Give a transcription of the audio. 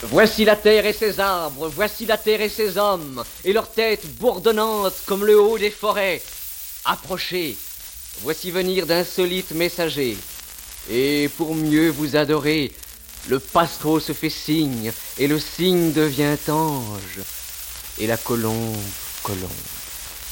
Voici la terre et ses arbres, voici la terre et ses hommes, et leurs têtes bourdonnantes comme le haut des forêts. Approchez, voici venir d'insolites messagers. Et pour mieux vous adorer, le passereau se fait signe, et le cygne devient ange, et la colombe, colombe.